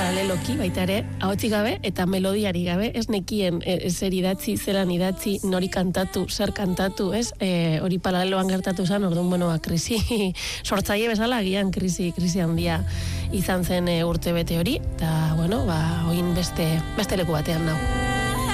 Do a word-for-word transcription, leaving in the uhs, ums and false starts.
paraleloki, baita ere, ahotzik gabe eta melodiari gabe, ez nekien e, zer idatzi, zelan idatzi, nori kantatu, zer kantatu, ez? E, hori paraleloan gertatu zen, orduan, bueno, ba, krisi, sortzaile bezala, agian krisi, krisi handia izan zen e, urte bete hori, eta, bueno, ba, oin beste, beste leku batean nau.